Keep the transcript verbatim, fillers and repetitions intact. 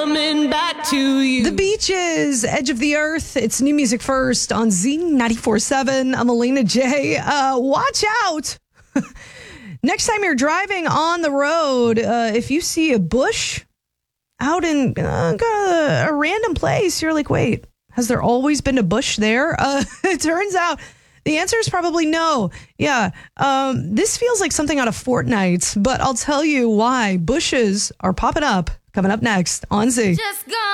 Coming back to you. The Beaches, Edge of the Earth. It's new music first on Z ninety-four point seven. I'm Alina J. Uh, watch out. Next time you're driving on the road, uh, if you see a bush out in uh, a, a random place, you're like, wait, has there always been a bush there? Uh, it turns out the answer is probably no. Yeah, um, this feels like something out of Fortnite, but I'll tell you why bushes are popping up. Coming up next on Z. Just go.